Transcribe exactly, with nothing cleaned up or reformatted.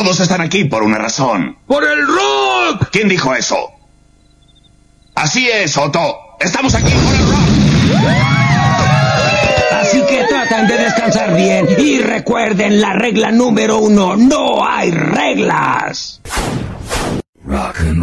Todos están aquí por una razón. ¡Por el rock! ¿Quién dijo eso? Así es, Otto. Estamos aquí por el rock. Así que traten de descansar bien y recuerden la regla número uno. No hay reglas. Rock and